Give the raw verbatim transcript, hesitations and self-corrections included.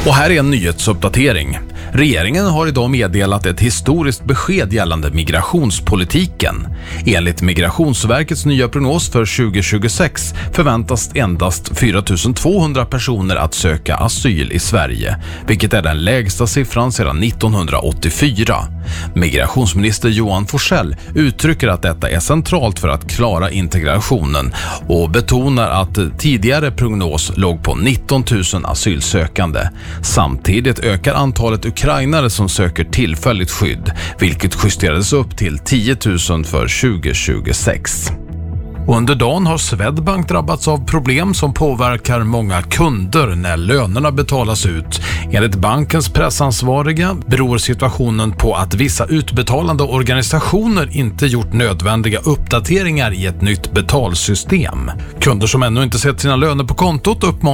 Och här är en nyhetsuppdatering. Regeringen har idag meddelat ett historiskt besked gällande migrationspolitiken. Enligt Migrationsverkets nya prognos för tjugo tjugosex förväntas endast fyra tusen tvåhundra personer att söka asyl i Sverige, vilket är den lägsta siffran sedan nittonhundraåttiofyra. Migrationsminister Johan Forssell uttrycker att detta är centralt för att klara integrationen och betonar att tidigare prognos låg på nitton tusen asylsökande. Samtidigt ökar antalet ukrainare som söker tillfälligt skydd, vilket justerades upp till tio tusen för tjugo tjugosex. Under dagen har Swedbank drabbats av problem som påverkar många kunder när lönerna betalas ut. Enligt bankens pressansvariga beror situationen på att vissa utbetalande organisationer inte gjort nödvändiga uppdateringar i ett nytt betalsystem. Kunder som ännu inte sett sina löner på kontot uppmanas